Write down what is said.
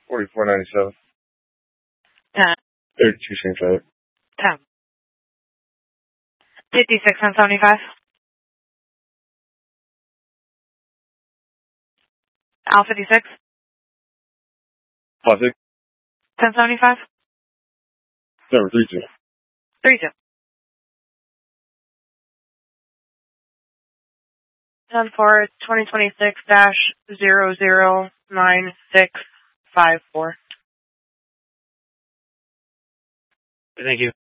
$44.97. 10. 32 cents out. 10. 56 cents 75. Al 56. Classic. 1075. Number 32. 32. 10 for 2026-009654. Thank you.